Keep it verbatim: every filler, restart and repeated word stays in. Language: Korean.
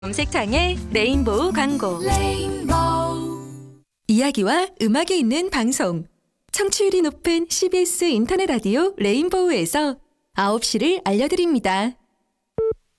검색창에 레인보우 광고. 레인보우. 이야기와 음악이 있는 방송. 청취율이 높은 씨비에스 인터넷 라디오 레인보우에서 아홉 시를 알려드립니다.